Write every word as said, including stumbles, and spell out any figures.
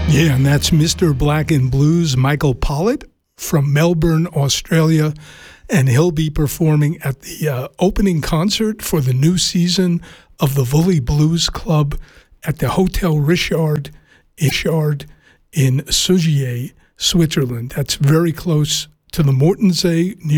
Yeah, and that's Mister Black and Blues, Michael Pollitt from Melbourne, Australia, and he'll be performing at the uh, opening concert for the new season of the Woolley Blues Club at the Hotel Richard, Richard in Sougier, Switzerland. That's very close to the Mortensee, near